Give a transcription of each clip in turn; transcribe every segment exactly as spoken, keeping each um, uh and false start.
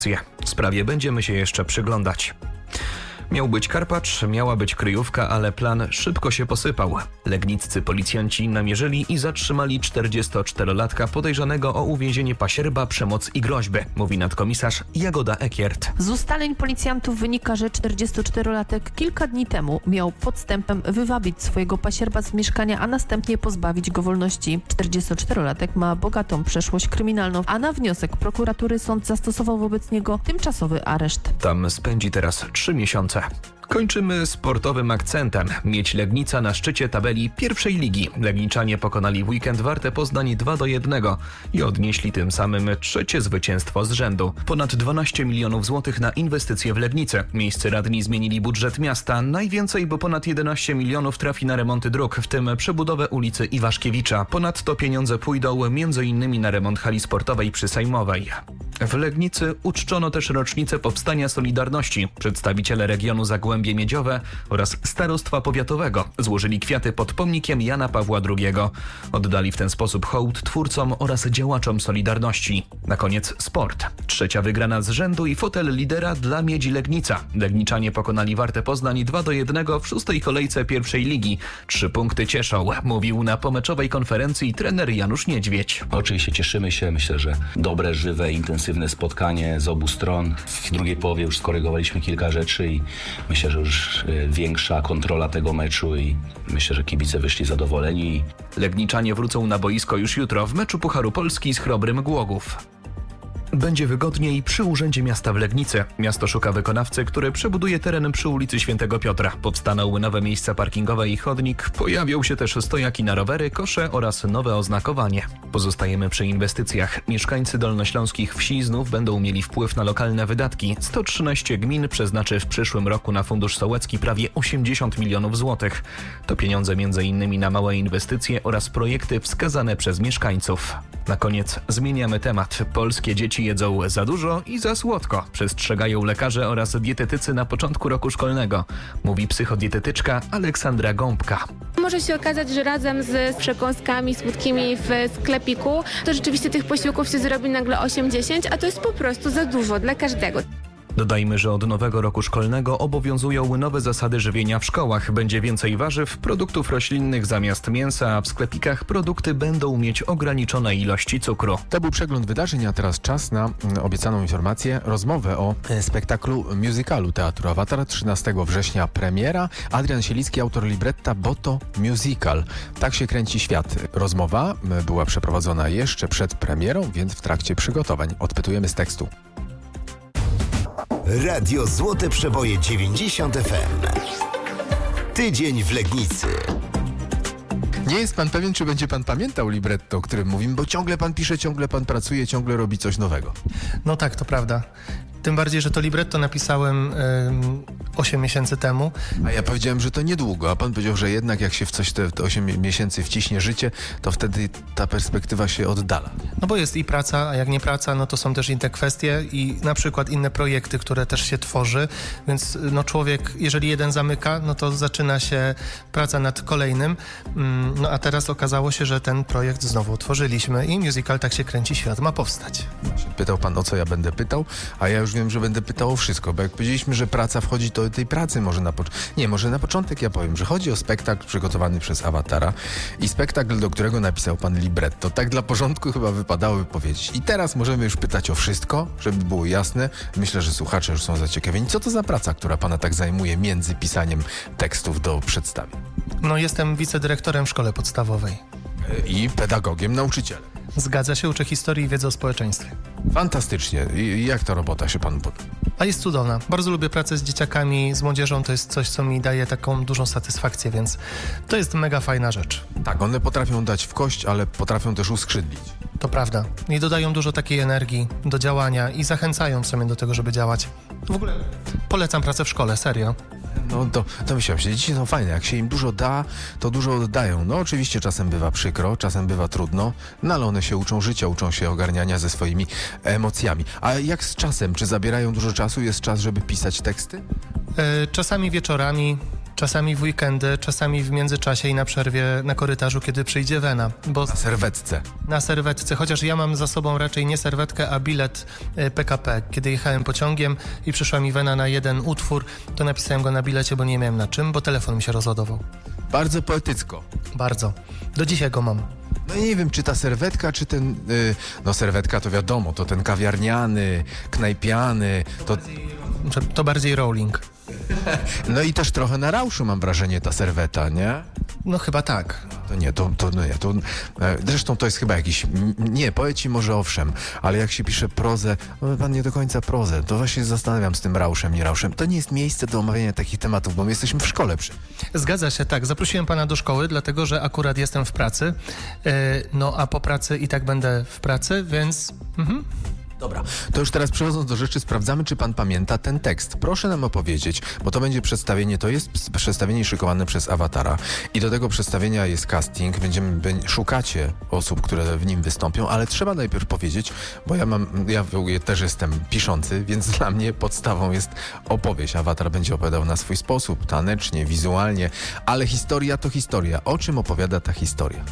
Sprawie będziemy się jeszcze przyglądać. Miał być Karpacz, miała być kryjówka, ale plan szybko się posypał. Legniccy policjanci namierzyli i zatrzymali czterdziestoczterolatka podejrzanego o uwięzienie pasierba, przemoc i groźby, mówi nadkomisarz Jagoda Ekiert. Z ustaleń policjantów wynika, że czterdziestoczterolatek kilka dni temu miał podstępem wywabić swojego pasierba z mieszkania, a następnie pozbawić go wolności. czterdziestoczterolatek ma bogatą przeszłość kryminalną, a na wniosek prokuratury sąd zastosował wobec niego tymczasowy areszt. Tam spędzi teraz trzy miesiące. Kończymy sportowym akcentem. Miedź Legnica na szczycie tabeli pierwszej ligi. Legniczanie pokonali w weekend Wartę Poznań dwa do jednego i odnieśli tym samym trzecie zwycięstwo z rzędu. Ponad dwanaście milionów złotych na inwestycje w Legnicy. Miejscy radni zmienili budżet miasta. Najwięcej, bo ponad jedenaście milionów trafi na remonty dróg, w tym przebudowę ulicy Iwaszkiewicza. Ponadto pieniądze pójdą między innymi na remont hali sportowej przy Sejmowej. W Legnicy uczczono też rocznicę powstania Solidarności. Przedstawiciele regionu Zagłębie Miedziowe oraz starostwa powiatowego złożyli kwiaty pod pomnikiem Jana Pawła drugiego. Oddali w ten sposób hołd twórcom oraz działaczom Solidarności. Na koniec sport. Trzecia wygrana z rzędu i fotel lidera dla Miedzi Legnica. Legniczanie pokonali Wartę Poznań dwa do jednego w szóstej kolejce pierwszej ligi. Trzy punkty cieszą, mówił na pomeczowej konferencji trener Janusz Niedźwiedź. Oczywiście cieszymy się, myślę, że dobre, żywe, intensywne spotkanie z obu stron. W drugiej połowie już skorygowaliśmy kilka rzeczy i myślę, że już większa kontrola tego meczu i myślę, że kibice wyszli zadowoleni. Legniczanie wrócą na boisko już jutro w meczu Pucharu Polski z Chrobrym Głogów. Będzie wygodniej przy Urzędzie Miasta w Legnicy. Miasto szuka wykonawcy, który przebuduje teren przy ulicy Świętego Piotra. Powstaną nowe miejsca parkingowe i chodnik. Pojawią się też stojaki na rowery, kosze oraz nowe oznakowanie. Pozostajemy przy inwestycjach. Mieszkańcy dolnośląskich wsi znów będą mieli wpływ na lokalne wydatki. sto trzynaście gmin przeznaczy w przyszłym roku na Fundusz Sołecki prawie osiemdziesiąt milionów złotych. To pieniądze między innymi na małe inwestycje oraz projekty wskazane przez mieszkańców. Na koniec zmieniamy temat. Polskie dzieci jedzą za dużo i za słodko. Przestrzegają lekarze oraz dietetycy na początku roku szkolnego. Mówi psychodietetyczka Aleksandra Gąbka. Może się okazać, że razem z przekąskami słodkimi w sklepiku to rzeczywiście tych posiłków się zrobi nagle osiem dziesięć, a to jest po prostu za dużo dla każdego. Dodajmy, że od nowego roku szkolnego obowiązują nowe zasady żywienia w szkołach. Będzie więcej warzyw, produktów roślinnych zamiast mięsa, a w sklepikach produkty będą mieć ograniczone ilości cukru. To był przegląd wydarzeń, a teraz czas na obiecaną informację, rozmowę o spektaklu musicalu Teatru Awatar. trzynastego września premiera. Adrian Sielicki, autor libretta, bo to musical. Tak się kręci świat. Rozmowa była przeprowadzona jeszcze przed premierą, więc w trakcie przygotowań. Odpytujemy z tekstu. Radio Złote Przeboje dziewięćdziesiąt F M. Tydzień w Legnicy. Nie jest pan pewien, czy będzie pan pamiętał libretto, o którym mówimy, bo ciągle pan pisze, ciągle pan pracuje, ciągle robi coś nowego. No tak, to prawda. Tym bardziej, że to libretto napisałem osiem miesięcy temu. A ja powiedziałem, że to niedługo, a pan powiedział, że jednak jak się w coś te, te osiem miesięcy wciśnie życie, to wtedy ta perspektywa się oddala. No bo jest i praca, a jak nie praca, no to są też inne kwestie i na przykład inne projekty, które też się tworzy, więc no człowiek, jeżeli jeden zamyka, no to zaczyna się praca nad kolejnym. No a teraz okazało się, że ten projekt znowu otworzyliśmy i musical Tak się kręci świat ma powstać. Pytał pan, o co ja będę pytał, a ja już wiem, że będę pytał o wszystko, bo jak powiedzieliśmy, że praca wchodzi, to tej pracy może na początek... Nie, może na początek ja powiem, że chodzi o spektakl przygotowany przez Awatara i spektakl, do którego napisał pan libretto. Tak dla porządku chyba wypadałoby powiedzieć. I teraz możemy już pytać o wszystko, żeby było jasne. Myślę, że słuchacze już są zaciekawieni. Co to za praca, która pana tak zajmuje między pisaniem tekstów do przedstawień? No jestem wicedyrektorem w szkole podstawowej. I pedagogiem, nauczycielem. Zgadza się, uczę historii i wiedzy o społeczeństwie. Fantastycznie. I jak ta robota się panu podoba? A jest cudowna. Bardzo lubię pracę z dzieciakami, z młodzieżą. To jest coś, co mi daje taką dużą satysfakcję, więc to jest mega fajna rzecz. Tak, one potrafią dać w kość, ale potrafią też uskrzydlić. To prawda. I dodają dużo takiej energii do działania i zachęcają w sumie do tego, żeby działać. W ogóle polecam pracę w szkole, serio. No to, to myślałem się, dzieci są fajne, jak się im dużo da, to dużo oddają. No oczywiście czasem bywa przykro, czasem bywa trudno, no ale one się uczą życia, uczą się ogarniania ze swoimi emocjami. A jak z czasem? Czy zabierają dużo czasu? Jest czas, żeby pisać teksty? Yy, czasami wieczorami, czasami w weekendy, czasami w międzyczasie i na przerwie na korytarzu, kiedy przyjdzie Wena. Bo Na serwetce. na serwetce, chociaż ja mam za sobą raczej nie serwetkę, a bilet e, P K P. Kiedy jechałem pociągiem i przyszła mi Wena na jeden utwór, to napisałem go na bilecie, bo nie miałem na czym, bo telefon mi się rozładował. Bardzo poetycko. Bardzo. Do dzisiaj go mam. No i nie wiem, czy ta serwetka, czy ten... y, no serwetka to wiadomo, to ten kawiarniany, knajpiany, to... Że To bardziej rolling. No i też trochę na rauszu mam wrażenie ta serweta, nie? No chyba tak. To nie, to, to, no nie, to... e, Zresztą to jest chyba jakiś... m, Nie, poeci może owszem, ale jak się pisze prozę, no pan nie do końca prozę, to właśnie się zastanawiam z tym rauszem, nie rauszem. To nie jest miejsce do omawiania takich tematów, bo my jesteśmy w szkole przy... Zgadza się, tak. Zaprosiłem pana do szkoły, dlatego że akurat jestem w pracy. E, No a po pracy i tak będę w pracy, więc... Mhm. Dobra, to już teraz przechodząc do rzeczy, sprawdzamy, czy pan pamięta ten tekst. Proszę nam opowiedzieć, bo to będzie przedstawienie, to jest przedstawienie szykowane przez Awatara i do tego przedstawienia jest casting, będziemy, bę- szukacie osób, które w nim wystąpią, ale trzeba najpierw powiedzieć, bo ja mam, ja w ogóle też jestem piszący, więc dla mnie podstawą jest opowieść. Awatar będzie opowiadał na swój sposób, tanecznie, wizualnie, ale historia to historia. O czym opowiada ta historia?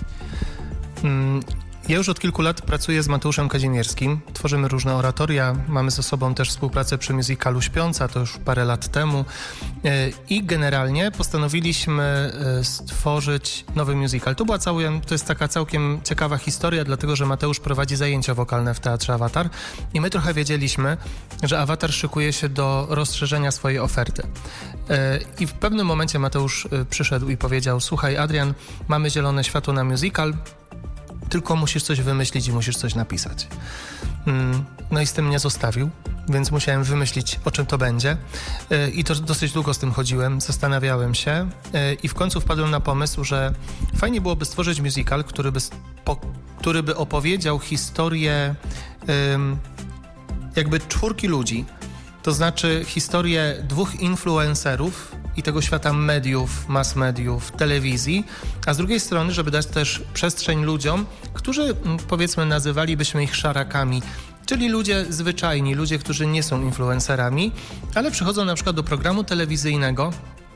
Mm, Ja już od kilku lat pracuję z Mateuszem Kazimierskim. Tworzymy różne oratoria. Mamy ze sobą też współpracę przy musicalu Śpiąca, to już parę lat temu. E, I generalnie postanowiliśmy e, stworzyć nowy musical. To była całkiem, to jest taka całkiem ciekawa historia, dlatego że Mateusz prowadzi zajęcia wokalne w Teatrze Awatar i my trochę wiedzieliśmy, że Awatar szykuje się do rozszerzenia swojej oferty. E, I w pewnym momencie Mateusz e, przyszedł i powiedział: słuchaj Adrian, mamy zielone światło na musical, tylko musisz coś wymyślić i musisz coś napisać. No i z tym mnie zostawił, więc musiałem wymyślić, o czym to będzie. I to dosyć długo z tym chodziłem, zastanawiałem się i w końcu wpadłem na pomysł, że fajnie byłoby stworzyć musical, który by, spo, który by opowiedział historię um, jakby czwórki ludzi. To znaczy historię dwóch influencerów i tego świata mediów, mass mediów, telewizji, a z drugiej strony, żeby dać też przestrzeń ludziom, którzy, powiedzmy, nazywalibyśmy ich szarakami, czyli ludzie zwyczajni, ludzie, którzy nie są influencerami, ale przychodzą na przykład do programu telewizyjnego,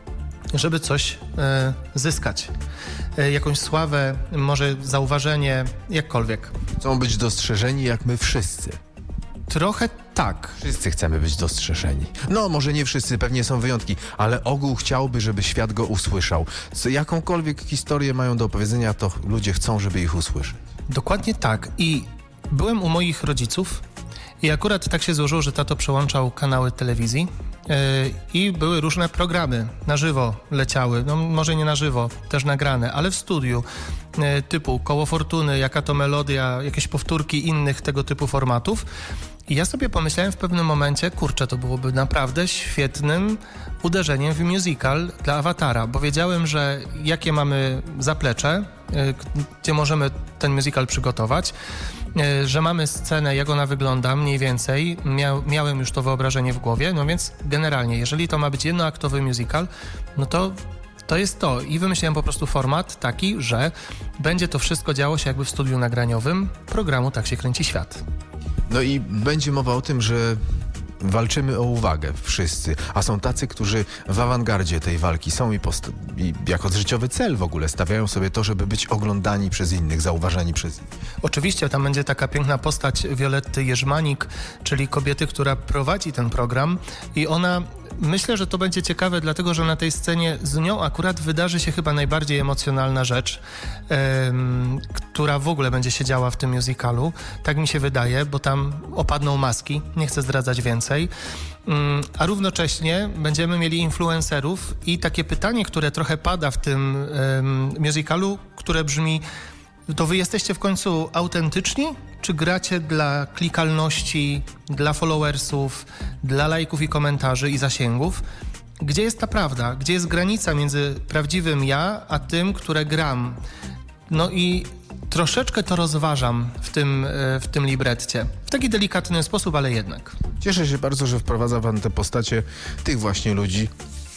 żeby coś e, zyskać. E, jakąś sławę, może zauważenie, jakkolwiek. Chcą być dostrzeżeni jak my wszyscy. Trochę tak. Wszyscy chcemy być dostrzeżeni. No, może nie wszyscy, pewnie są wyjątki, ale ogół chciałby, żeby świat go usłyszał. Co, jakąkolwiek historię mają do opowiedzenia, to ludzie chcą, żeby ich usłyszeć. Dokładnie tak. I byłem u moich rodziców i akurat tak się złożyło, że tato przełączał kanały telewizji yy, i były różne programy na żywo leciały, no może nie na żywo, też nagrane, ale w studiu, yy, typu Koło Fortuny, Jaka to melodia, jakieś powtórki innych tego typu formatów. I ja sobie pomyślałem w pewnym momencie, kurczę, to byłoby naprawdę świetnym uderzeniem w musical dla Awatara, bo wiedziałem, że jakie mamy zaplecze, y, gdzie możemy ten musical przygotować, y, że mamy scenę, jak ona wygląda mniej więcej, Mia- miałem już to wyobrażenie w głowie, no więc generalnie, jeżeli to ma być jednoaktowy musical, no to to jest to. I wymyśliłem po prostu format taki, że będzie to wszystko działo się jakby w studiu nagraniowym programu Tak się kręci świat. No i będzie mowa o tym, że walczymy o uwagę wszyscy, a są tacy, którzy w awangardzie tej walki są i, post- i jako życiowy cel w ogóle stawiają sobie to, żeby być oglądani przez innych, zauważani przez innych. Oczywiście tam będzie taka piękna postać Violetty Jerzmanik, czyli kobiety, która prowadzi ten program i ona, myślę, że to będzie ciekawe, dlatego że na tej scenie z nią akurat wydarzy się chyba najbardziej emocjonalna rzecz, em, która w ogóle będzie się działa w tym musicalu. Tak mi się wydaje, bo tam opadną maski, nie chcę zdradzać więcej. A równocześnie będziemy mieli influencerów i takie pytanie, które trochę pada w tym um, musicalu, które brzmi: to wy jesteście w końcu autentyczni, czy gracie dla klikalności, dla followersów, dla lajków i komentarzy i zasięgów? Gdzie jest ta prawda? Gdzie jest granica między prawdziwym ja, a tym, które gram? No i troszeczkę to rozważam w tym, w tym libretcie. W taki delikatny sposób, ale jednak. Cieszę się bardzo, że wprowadza pan te postacie tych właśnie ludzi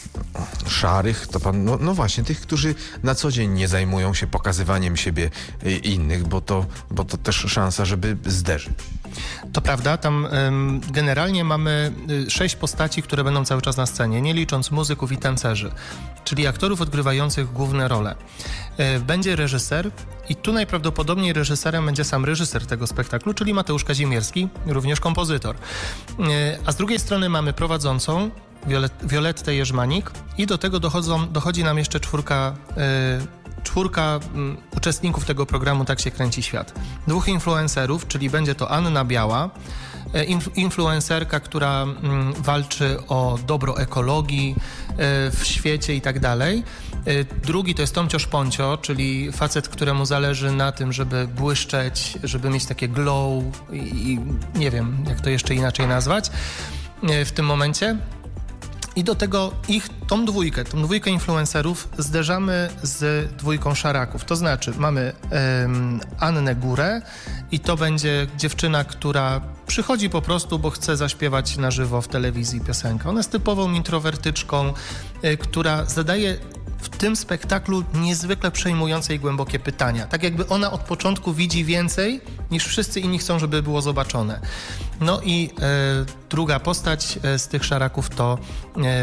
szarych, to pan, no, no właśnie, tych, którzy na co dzień nie zajmują się pokazywaniem siebie i innych, bo to, bo to też szansa, żeby zderzyć. To prawda, tam ym, generalnie mamy y, sześć postaci, które będą cały czas na scenie, nie licząc muzyków i tancerzy, czyli aktorów odgrywających główne role. Y, będzie reżyser i tu najprawdopodobniej reżyserem będzie sam reżyser tego spektaklu, czyli Mateusz Kazimierski, również kompozytor. Y, a z drugiej strony mamy prowadzącą Violet, Violettę Jerzmanik i do tego dochodzą, dochodzi nam jeszcze czwórka y, czwórka um, uczestników tego programu Tak się kręci świat. Dwóch influencerów, czyli będzie to Anna Biała, e, inf- influencerka, która um, walczy o dobro ekologii e, w świecie i tak dalej. E, drugi to jest Tomcio Szponcio, czyli facet, któremu zależy na tym, żeby błyszczeć, żeby mieć takie glow i, i nie wiem, jak to jeszcze inaczej nazwać e, w tym momencie. I do tego ich, tą dwójkę, tą dwójkę influencerów zderzamy z dwójką szaraków. To znaczy mamy um, Annę Górę i to będzie dziewczyna, która przychodzi po prostu, bo chce zaśpiewać na żywo w telewizji piosenkę. Ona jest typową introwertyczką, y, która zadaje w tym spektaklu niezwykle przejmujące i głębokie pytania. Tak jakby ona od początku widzi więcej, niż wszyscy inni chcą, żeby było zobaczone. No i e, druga postać e, z tych szaraków to e,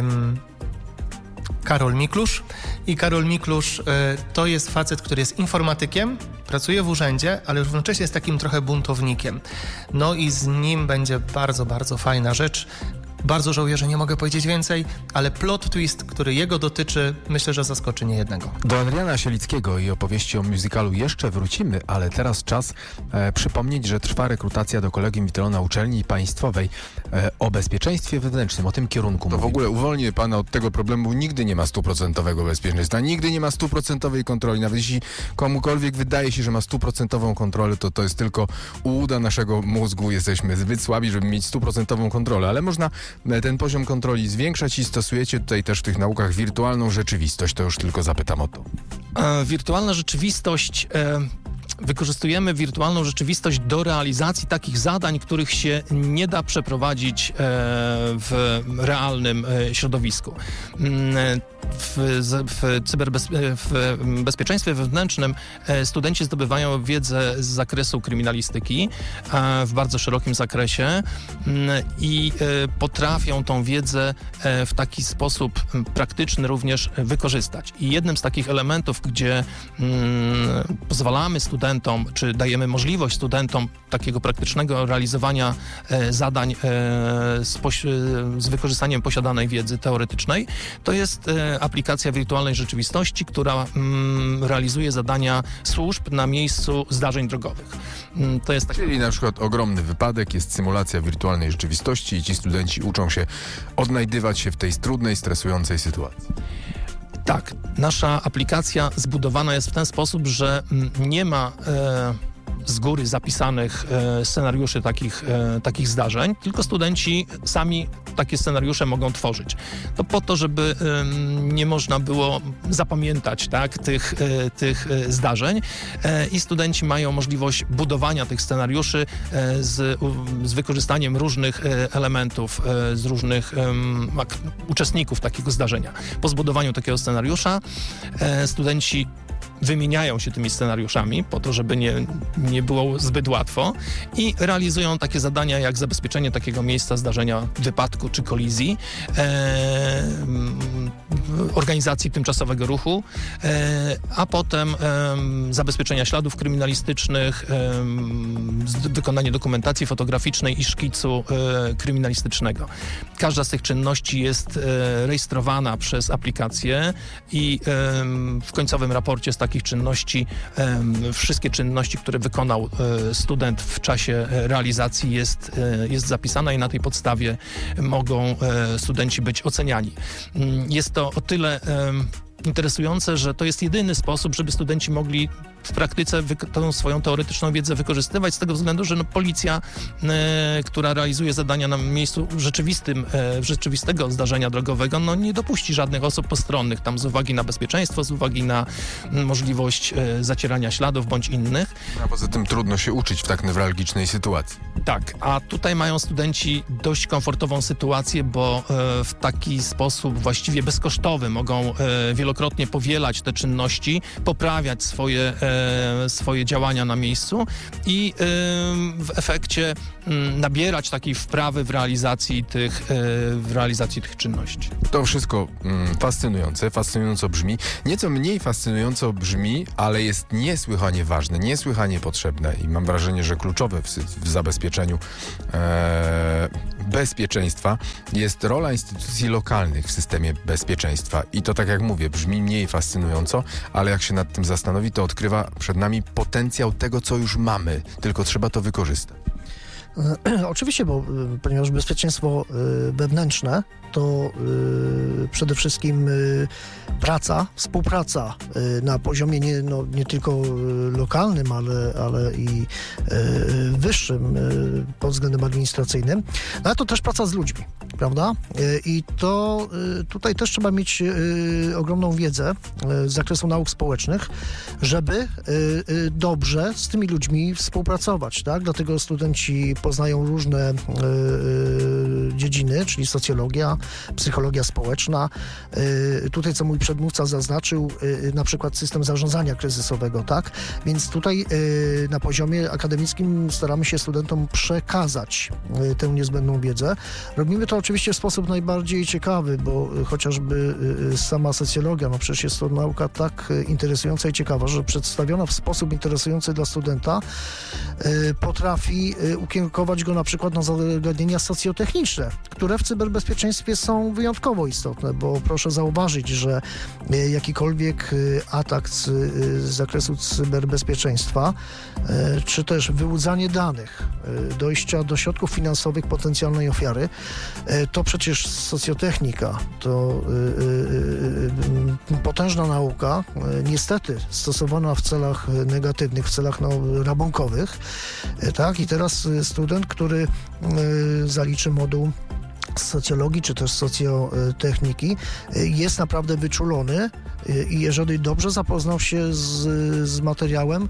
Karol Miklusz. I Karol Miklusz e, to jest facet, który jest informatykiem, pracuje w urzędzie, ale równocześnie jest takim trochę buntownikiem. No i z nim będzie bardzo, bardzo fajna rzecz. Bardzo żałuję, że nie mogę powiedzieć więcej, ale plot twist, który jego dotyczy, myślę, że zaskoczy niejednego. Do Adriana Sielickiego i opowieści o musicalu jeszcze wrócimy, ale teraz czas e, przypomnieć, że trwa rekrutacja do Kolegium Witolona Uczelni Państwowej e, o bezpieczeństwie wewnętrznym, o tym kierunku. To mówimy. w ogóle uwolnię pana od tego problemu. Nigdy nie ma stuprocentowego bezpieczeństwa, nigdy nie ma stuprocentowej kontroli. Nawet jeśli komukolwiek wydaje się, że ma stuprocentową kontrolę, to to jest tylko ułuda naszego mózgu. Jesteśmy zbyt słabi, żeby mieć stuprocentową kontrolę, ale można ten poziom kontroli zwiększać i stosujecie tutaj też w tych naukach wirtualną rzeczywistość. To już tylko zapytam o to. E, wirtualna rzeczywistość... E... Wykorzystujemy wirtualną rzeczywistość do realizacji takich zadań, których się nie da przeprowadzić w realnym środowisku. W, w, cyberbez, w bezpieczeństwie wewnętrznym studenci zdobywają wiedzę z zakresu kryminalistyki w bardzo szerokim zakresie i potrafią tą wiedzę w taki sposób praktyczny również wykorzystać. I jednym z takich elementów, gdzie pozwalamy studentom, czy dajemy możliwość studentom takiego praktycznego realizowania e, zadań e, z, poś- z wykorzystaniem posiadanej wiedzy teoretycznej, to jest e, aplikacja wirtualnej rzeczywistości, która mm, realizuje zadania służb na miejscu zdarzeń drogowych. Mm, to jest taki... Czyli na przykład ogromny wypadek, jest symulacja wirtualnej rzeczywistości i ci studenci uczą się odnajdywać się w tej trudnej, stresującej sytuacji. Tak, nasza aplikacja zbudowana jest w ten sposób, że nie ma e, z góry zapisanych e, scenariuszy takich, e, takich zdarzeń, tylko studenci sami takie scenariusze mogą tworzyć. To po to, żeby e, nie można było zapamiętać tak, tych, e, tych e, zdarzeń e, i studenci mają możliwość budowania tych scenariuszy e, z, u, z wykorzystaniem różnych e, elementów, e, z różnych e, ak- uczestników takiego zdarzenia. Po zbudowaniu takiego scenariusza e, studenci wymieniają się tymi scenariuszami po to, żeby nie, nie było zbyt łatwo i realizują takie zadania jak zabezpieczenie takiego miejsca zdarzenia wypadku czy kolizji, e, organizacji tymczasowego ruchu, e, a potem e, zabezpieczenia śladów kryminalistycznych, e, wykonanie dokumentacji fotograficznej i szkicu e, kryminalistycznego. Każda z tych czynności jest e, rejestrowana przez aplikację i e, w końcowym raporcie z takich czynności, e, wszystkie czynności, które wykonał e, student w czasie realizacji jest, e, jest zapisana i na tej podstawie mogą e, studenci być oceniani. Jest to o tyle e, interesujące, że to jest jedyny sposób, żeby studenci mogli w praktyce wy- tą swoją teoretyczną wiedzę wykorzystywać z tego względu, że no, policja, e, która realizuje zadania na miejscu rzeczywistym, e, rzeczywistego zdarzenia drogowego, no nie dopuści żadnych osób postronnych tam z uwagi na bezpieczeństwo, z uwagi na m, możliwość e, zacierania śladów bądź innych. A poza tym trudno się uczyć w tak newralgicznej sytuacji. Tak, a tutaj mają studenci dość komfortową sytuację, bo e, w taki sposób właściwie bezkosztowy mogą e, wielokrotnie wielokrotnie powielać te czynności, poprawiać swoje, e, swoje działania na miejscu i e, w efekcie m, nabierać takiej wprawy w realizacji tych, e, w realizacji tych czynności. To wszystko mm, fascynujące, fascynująco brzmi. Nieco mniej fascynująco brzmi, ale jest niesłychanie ważne, niesłychanie potrzebne i mam wrażenie, że kluczowe w, w zabezpieczeniu e, bezpieczeństwa jest rola instytucji lokalnych w systemie bezpieczeństwa. I to, tak jak mówię, brzmi mniej fascynująco, ale jak się nad tym zastanowi, to odkrywa przed nami potencjał tego, co już mamy, tylko trzeba to wykorzystać. Oczywiście, bo y, ponieważ bezpieczeństwo y, wewnętrzne to y, przede wszystkim y, praca, współpraca y, na poziomie nie, no, nie tylko y, lokalnym, ale, ale i y, wyższym y, pod względem administracyjnym, no, ale to też praca z ludźmi, prawda? Y, I to y, tutaj też trzeba mieć y, ogromną wiedzę y, z zakresu nauk społecznych, żeby y, y, dobrze z tymi ludźmi współpracować, tak? Dlatego studenci poznają różne y, y, dziedziny, czyli socjologia, psychologia społeczna. Y, tutaj, co mój przedmówca zaznaczył, y, na przykład system zarządzania kryzysowego, tak? Więc tutaj y, na poziomie akademickim staramy się studentom przekazać y, tę niezbędną wiedzę. Robimy to oczywiście w sposób najbardziej ciekawy, bo y, chociażby y, sama socjologia, no przecież jest to nauka tak y, interesująca i ciekawa, że przedstawiona w sposób interesujący dla studenta y, potrafi y, ukierunkować go na przykład na zagadnienia socjotechniczne, które w cyberbezpieczeństwie są wyjątkowo istotne, bo proszę zauważyć, że y, jakikolwiek y, atak z, y, z zakresu cyberbezpieczeństwa, y, czy też wyłudzanie danych, y, dojścia do środków finansowych potencjalnej ofiary, y, to przecież socjotechnika, to y, y, y, potężna nauka, y, niestety stosowana w celach negatywnych, w celach no, rabunkowych, y, tak, i teraz y, student, który y, zaliczy moduł socjologii czy też socjotechniki, jest naprawdę wyczulony i jeżeli dobrze zapoznał się z, z materiałem,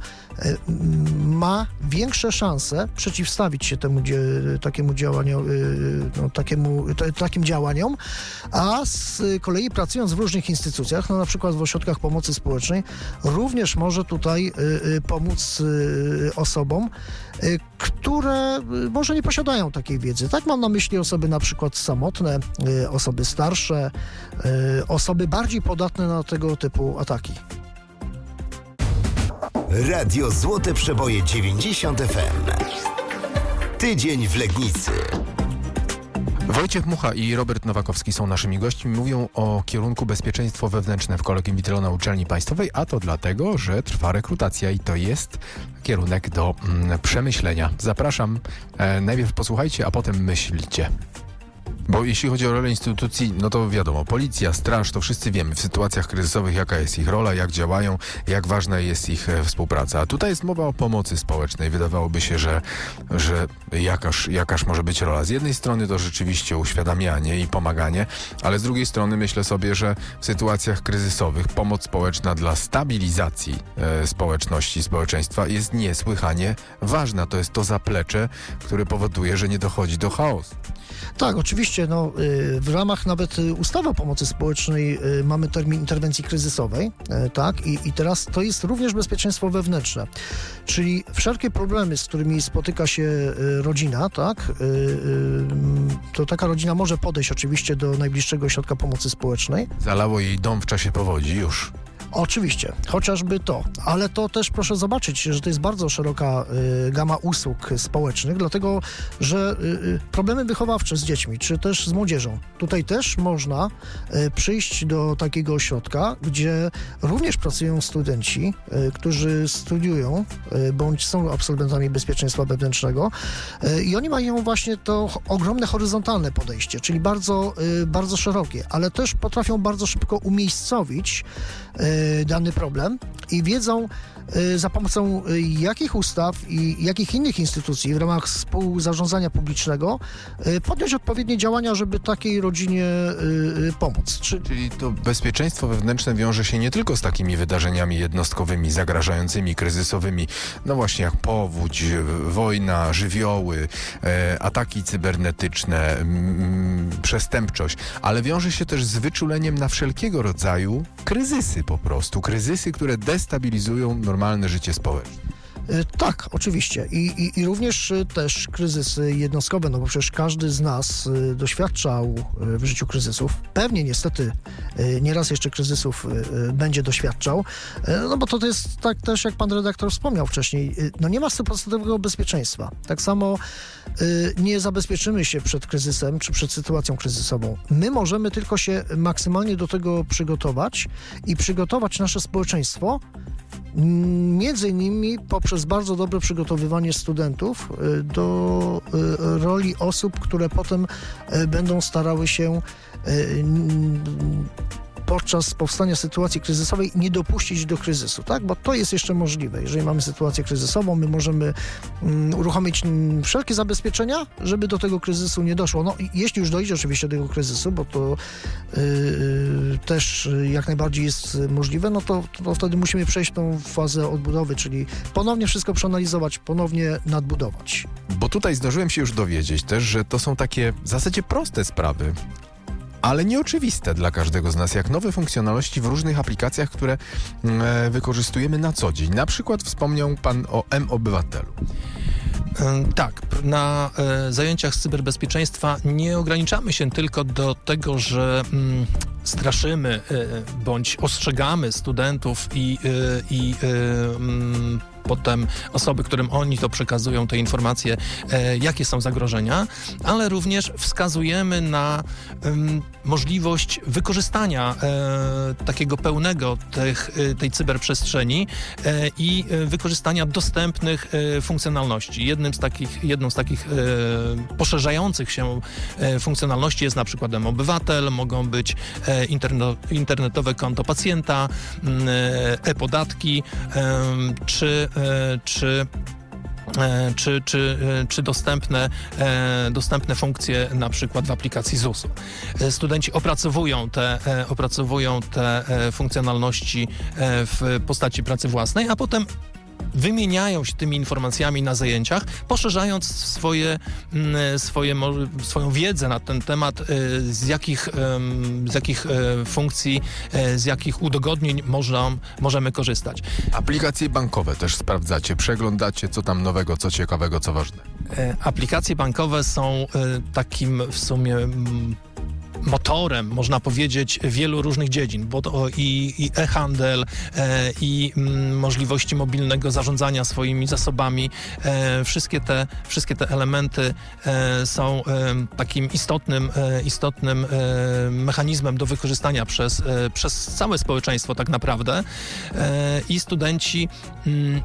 ma większe szanse przeciwstawić się temu takiemu działaniu, no, takiemu, t, takim działaniom, a z kolei pracując w różnych instytucjach, no, na przykład w ośrodkach pomocy społecznej, również może tutaj pomóc osobom, które może nie posiadają takiej wiedzy. Tak mam na myśli osoby na przykład samotne, osoby starsze, osoby bardziej podatne na tego typu ataki. Radio Złote Przeboje dziewięćdziesiąt F M. Tydzień w Legnicy. Wojciech Mucha i Robert Nowakowski są naszymi gośćmi. Mówią o kierunku bezpieczeństwo wewnętrzne w Collegium Vitreo na Uczelni Państwowej, a to dlatego, że trwa rekrutacja i to jest kierunek do mm, przemyślenia. Zapraszam. E, najpierw posłuchajcie, a potem myślcie. Bo jeśli chodzi o rolę instytucji, no to wiadomo, policja, straż, to wszyscy wiemy w sytuacjach kryzysowych, jaka jest ich rola, jak działają, jak ważna jest ich e, współpraca. A tutaj jest mowa o pomocy społecznej. Wydawałoby się, że, że jakaż, jakaż może być rola. Z jednej strony to rzeczywiście uświadamianie i pomaganie, ale z drugiej strony myślę sobie, że w sytuacjach kryzysowych pomoc społeczna dla stabilizacji e, społeczności, społeczeństwa jest niesłychanie ważna. To jest to zaplecze, które powoduje, że nie dochodzi do chaosu. Tak, oczywiście, no, w ramach nawet ustawy o pomocy społecznej mamy termin interwencji kryzysowej, tak, i, i teraz to jest również bezpieczeństwo wewnętrzne, czyli wszelkie problemy, z którymi spotyka się rodzina, tak, to taka rodzina może podejść oczywiście do najbliższego ośrodka pomocy społecznej. Zalało jej dom w czasie powodzi już. Oczywiście, chociażby to, ale to też proszę zobaczyć, że to jest bardzo szeroka y, gama usług społecznych, dlatego, że y, problemy wychowawcze z dziećmi, czy też z młodzieżą, tutaj też można y, przyjść do takiego ośrodka, gdzie również pracują studenci, y, którzy studiują, y, bądź są absolwentami bezpieczeństwa wewnętrznego y, i oni mają właśnie to ogromne horyzontalne podejście, czyli bardzo, y, bardzo szerokie, ale też potrafią bardzo szybko umiejscowić y, dany problem i wiedzą, za pomocą jakich ustaw i jakich innych instytucji w ramach współzarządzania publicznego podjąć odpowiednie działania, żeby takiej rodzinie pomóc. Czy... Czyli to bezpieczeństwo wewnętrzne wiąże się nie tylko z takimi wydarzeniami jednostkowymi, zagrażającymi, kryzysowymi, no właśnie jak powódź, wojna, żywioły, ataki cybernetyczne, przestępczość, ale wiąże się też z wyczuleniem na wszelkiego rodzaju kryzysy po prostu. Kryzysy, które destabilizują normalne życie społeczne. Tak, oczywiście. I, i, I również też kryzysy jednostkowe, no bo przecież każdy z nas doświadczał w życiu kryzysów. Pewnie niestety nieraz jeszcze kryzysów będzie doświadczał, no bo to jest tak też, jak pan redaktor wspomniał wcześniej, no nie ma stuprocentowego bezpieczeństwa. Tak samo nie zabezpieczymy się przed kryzysem, czy przed sytuacją kryzysową. My możemy tylko się maksymalnie do tego przygotować i przygotować nasze społeczeństwo między innymi poprzez bardzo dobre przygotowywanie studentów do roli osób, które potem będą starały się podczas powstania sytuacji kryzysowej nie dopuścić do kryzysu, tak? Bo to jest jeszcze możliwe. Jeżeli mamy sytuację kryzysową, my możemy um, uruchomić um, wszelkie zabezpieczenia, żeby do tego kryzysu nie doszło. No, jeśli już dojdzie oczywiście do tego kryzysu, bo to yy, też jak najbardziej jest możliwe, no to, to wtedy musimy przejść tą fazę odbudowy, czyli ponownie wszystko przeanalizować, ponownie nadbudować. Bo tutaj zdążyłem się już dowiedzieć też, że to są takie w zasadzie proste sprawy, ale nieoczywiste dla każdego z nas, jak nowe funkcjonalności w różnych aplikacjach, które e, wykorzystujemy na co dzień. Na przykład wspomniał pan o M-Obywatelu. Tak, na e, zajęciach z cyberbezpieczeństwa nie ograniczamy się tylko do tego, że mm, straszymy e, bądź ostrzegamy studentów i, e, i e, mm, potem osoby, którym oni to przekazują, te informacje, e, jakie są zagrożenia, ale również wskazujemy na um, możliwość wykorzystania e, takiego pełnego tych, e, tej cyberprzestrzeni e, i e, wykorzystania dostępnych e, funkcjonalności. Jednym z takich, jedną z takich e, poszerzających się e, funkcjonalności jest na przykład M-Obywatel, mogą być e, interno, internetowe konto pacjenta, e, e-podatki, e, czy Czy, czy, czy, czy dostępne, dostępne funkcje na przykład w aplikacji zusu. Studenci opracowują te, opracowują te funkcjonalności w postaci pracy własnej, a potem wymieniają się tymi informacjami na zajęciach, poszerzając swoje, swoje, swoją wiedzę na ten temat, z jakich, z jakich funkcji, z jakich udogodnień można, możemy korzystać. Aplikacje bankowe też sprawdzacie, przeglądacie, co tam nowego, co ciekawego, co ważne. Aplikacje bankowe są takim w sumie motorem, można powiedzieć, wielu różnych dziedzin, bo to i, i e-handel, e, i m, możliwości mobilnego zarządzania swoimi zasobami. E, wszystkie, te, wszystkie te elementy e, są e, takim istotnym, e, istotnym e, mechanizmem do wykorzystania przez, e, przez całe społeczeństwo tak naprawdę. E, I studenci m,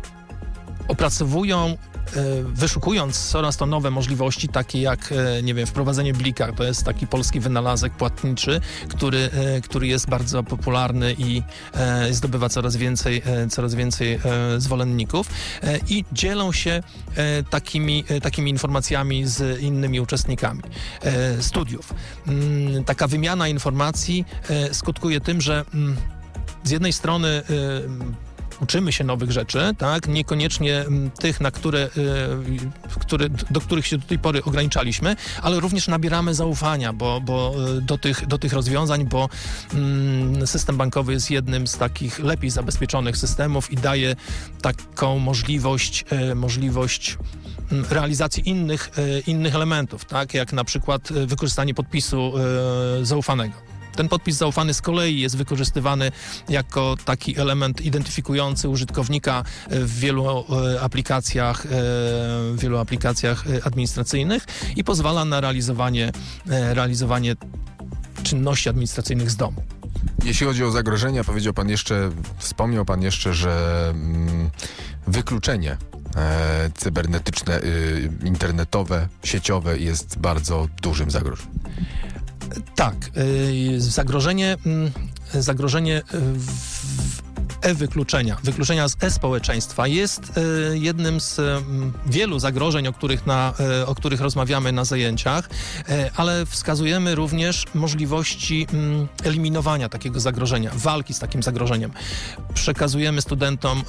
opracowują, wyszukując coraz to nowe możliwości, takie jak, nie wiem, wprowadzenie blika. To jest taki polski wynalazek płatniczy, który, który jest bardzo popularny i zdobywa coraz więcej, coraz więcej zwolenników i dzielą się takimi, takimi informacjami z innymi uczestnikami studiów. Taka wymiana informacji skutkuje tym, że z jednej strony uczymy się nowych rzeczy, tak? Niekoniecznie tych, na które, które, do których się do tej pory ograniczaliśmy, ale również nabieramy zaufania, bo, bo do, tych, do tych rozwiązań, bo mm, system bankowy jest jednym z takich lepiej zabezpieczonych systemów i daje taką możliwość, e, możliwość realizacji innych, e, innych elementów, tak? Jak na przykład wykorzystanie podpisu e, zaufanego. Ten podpis zaufany z kolei jest wykorzystywany jako taki element identyfikujący użytkownika w wielu aplikacjach, w wielu aplikacjach administracyjnych i pozwala na realizowanie, realizowanie czynności administracyjnych z domu. Jeśli chodzi o zagrożenia, powiedział pan jeszcze, wspomniał pan jeszcze, że mm, wykluczenie e, cybernetyczne, y, internetowe, sieciowe jest bardzo dużym zagrożeniem. Tak, zagrożenie, zagrożenie e-wykluczenia, wykluczenia z e-społeczeństwa jest jednym z wielu zagrożeń, o których, na, o których rozmawiamy na zajęciach, ale wskazujemy również możliwości eliminowania takiego zagrożenia, walki z takim zagrożeniem. Przekazujemy studentom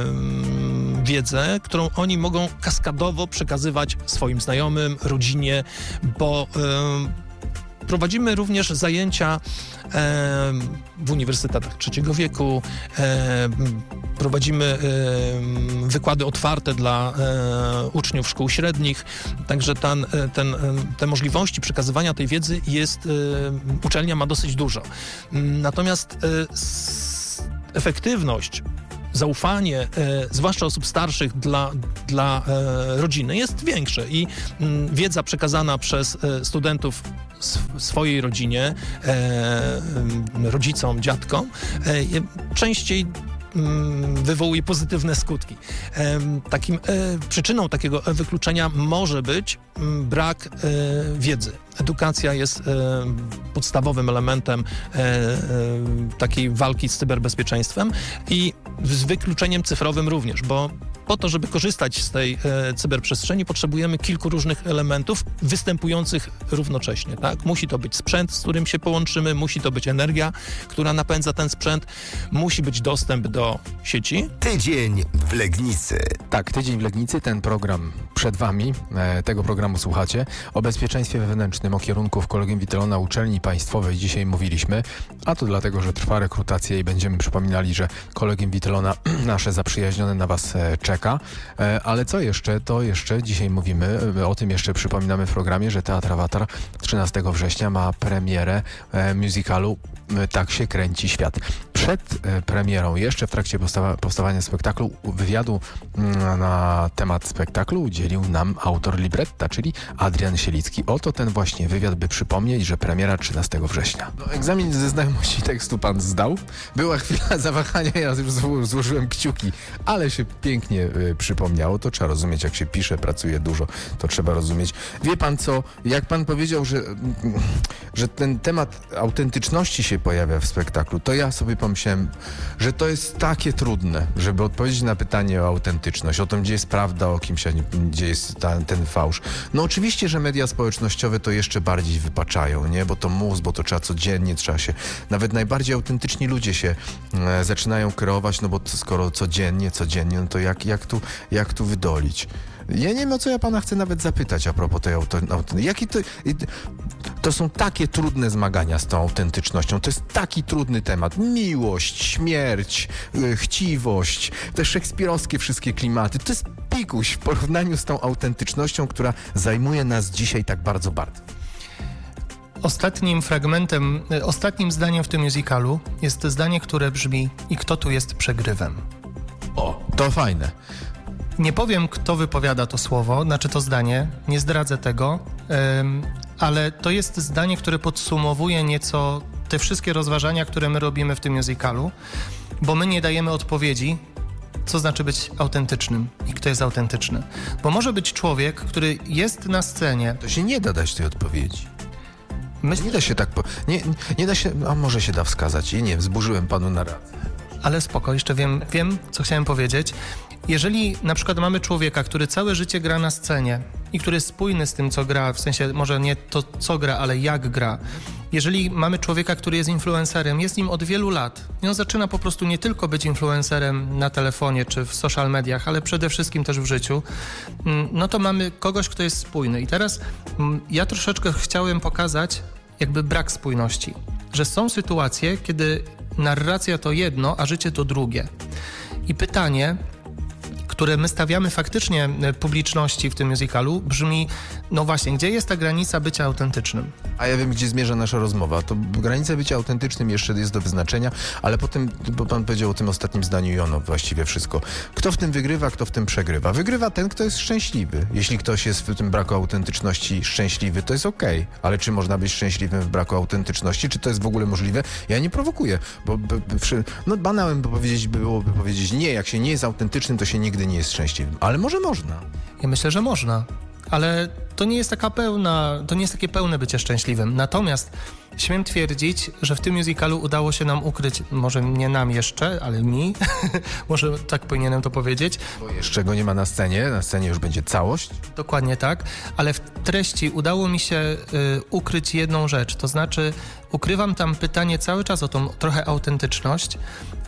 wiedzę, którą oni mogą kaskadowo przekazywać swoim znajomym, rodzinie, bo Prowadzimy również zajęcia e, w uniwersytetach trzeciego wieku, e, prowadzimy e, wykłady otwarte dla e, uczniów szkół średnich, także ten, ten, te możliwości przekazywania tej wiedzy jest, e, uczelnia ma dosyć dużo. Natomiast e, s, efektywność, zaufanie, e, zwłaszcza osób starszych dla, dla e, rodziny jest większe i m, wiedza przekazana przez e, studentów sw- swojej rodzinie, e, rodzicom, dziadkom, e, częściej wywołuje pozytywne skutki. Takim przyczyną takiego wykluczenia może być brak wiedzy. Edukacja jest podstawowym elementem takiej walki z cyberbezpieczeństwem i z wykluczeniem cyfrowym również, bo po to, żeby korzystać z tej e, cyberprzestrzeni, potrzebujemy kilku różnych elementów występujących równocześnie. Tak? Musi to być sprzęt, z którym się połączymy, musi to być energia, która napędza ten sprzęt, musi być dostęp do sieci. Tydzień w Legnicy. Tak, Tydzień w Legnicy, ten program przed wami, e, tego programu słuchacie. O bezpieczeństwie wewnętrznym, o kierunku w Kolegium Wittelona Uczelni Państwowej dzisiaj mówiliśmy, a to dlatego, że trwa rekrutacja i będziemy przypominali, że Kolegium Wittelona nasze zaprzyjaźnione na was e, czeka. Ale co jeszcze, to jeszcze dzisiaj mówimy, o tym jeszcze przypominamy w programie, że Teatr Awatar trzynastego września ma premierę musicalu Tak się kręci świat. Przed premierą, jeszcze w trakcie powstawa- powstawania spektaklu, wywiadu na temat spektaklu udzielił nam autor libretta, czyli Adrian Sielicki. Oto ten właśnie wywiad, by przypomnieć, że premiera trzynastego września. No, egzamin ze znajomości tekstu pan zdał. Była chwila zawahania, ja już zło- złożyłem kciuki, ale się pięknie y, przypomniało. To trzeba rozumieć, jak się pisze, pracuje dużo, to trzeba rozumieć. Wie pan co, jak pan powiedział, że, że ten temat autentyczności się pojawia w spektaklu, to ja sobie pomyślałem, że to jest takie trudne, żeby odpowiedzieć na pytanie o autentyczność, o tym, gdzie jest prawda, o kimś, a nie, gdzie jest ta, ten fałsz. No oczywiście, że media społecznościowe to jeszcze bardziej wypaczają, nie? Bo to mus, bo to trzeba codziennie, trzeba się, nawet najbardziej autentyczni ludzie się e, zaczynają kreować, no bo to, skoro codziennie, codziennie, no to jak, jak, tu, jak tu wydolić? Ja nie wiem, o co ja pana chcę nawet zapytać a propos tej autentyczności. Jaki to, to są takie trudne zmagania z tą autentycznością. To jest taki trudny temat. Miłość, śmierć, chciwość, te szekspirowskie wszystkie klimaty. To jest pikuś w porównaniu z tą autentycznością, która zajmuje nas dzisiaj tak bardzo bardzo. Ostatnim fragmentem, ostatnim zdaniem w tym musicalu jest zdanie, które brzmi: i kto tu jest przegrywem? O, to fajne. Nie powiem, kto wypowiada to słowo, znaczy to zdanie, nie zdradzę tego, ym, ale to jest zdanie, które podsumowuje nieco te wszystkie rozważania, które my robimy w tym musicalu, bo my nie dajemy odpowiedzi, co znaczy być autentycznym i kto jest autentyczny. Bo może być człowiek, który jest na scenie... To się nie da dać tej odpowiedzi. Myśl... Nie da się tak... Po... Nie, nie da się... A może się da wskazać. I nie, wzburzyłem panu narrację. Ale spoko, jeszcze wiem, wiem, co chciałem powiedzieć. Jeżeli na przykład mamy człowieka, który całe życie gra na scenie i który jest spójny z tym, co gra, w sensie może nie to, co gra, ale jak gra. Jeżeli mamy człowieka, który jest influencerem, jest nim od wielu lat i on zaczyna po prostu nie tylko być influencerem na telefonie czy w social mediach, ale przede wszystkim też w życiu, no to mamy kogoś, kto jest spójny. I teraz ja troszeczkę chciałem pokazać jakby brak spójności, że są sytuacje, kiedy narracja to jedno, a życie to drugie. I pytanie, które my stawiamy faktycznie publiczności w tym musicalu, brzmi, no właśnie, gdzie jest ta granica bycia autentycznym? A ja wiem, gdzie zmierza nasza rozmowa. To granica bycia autentycznym jeszcze jest do wyznaczenia, ale potem, bo pan powiedział o tym ostatnim zdaniu i ono właściwie wszystko. Kto w tym wygrywa, kto w tym przegrywa? Wygrywa ten, kto jest szczęśliwy. Jeśli ktoś jest w tym braku autentyczności szczęśliwy, to jest okej. Okay. Ale czy można być szczęśliwym w braku autentyczności? Czy to jest w ogóle możliwe? Ja nie prowokuję, bo by, by, no banałem by powiedzieć, byłoby powiedzieć nie, jak się nie jest autentycznym, to się nigdy nie jest szczęśliwym. Ale może można. Ja myślę, że można. Ale to nie jest taka pełna, to nie jest takie pełne bycie szczęśliwym. Natomiast śmiem twierdzić, że w tym musicalu udało się nam ukryć, może nie nam jeszcze, ale mi, może tak powinienem to powiedzieć. Bo jeszcze go nie ma na scenie, na scenie już będzie całość. Dokładnie tak, ale w treści udało mi się y, ukryć jedną rzecz, to znaczy ukrywam tam pytanie cały czas o tą trochę autentyczność,